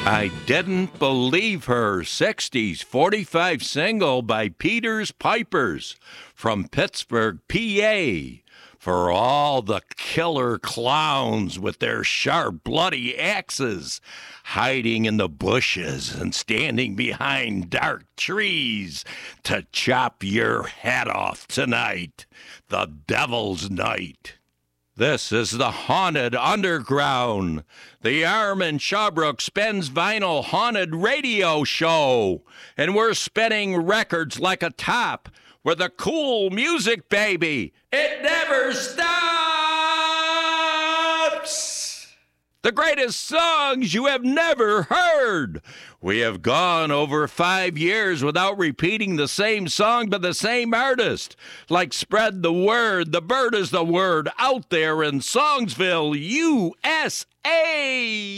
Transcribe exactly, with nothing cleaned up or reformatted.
I Didn't Believe Her, sixties forty-five single by Peters Pipers from Pittsburgh, P A. For all the killer clowns with their sharp, bloody axes, hiding in the bushes and standing behind dark trees to chop your head off tonight, the Devil's Night. This is the Haunted Underground, the Armin Shawbrook Spins Vinyl Haunted Radio Show. And we're spinning records like a top with a cool music, baby. It never stops. The greatest songs you have never heard. We have gone over five years without repeating the same song by the same artist. Like Spread the Word, the bird is the word out there in Songsville, U S A.